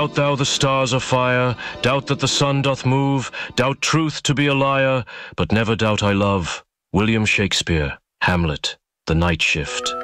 Doubt thou the stars are fire, doubt that the sun doth move, doubt truth to be a liar, but never doubt I love. William Shakespeare, Hamlet, The Night Shift.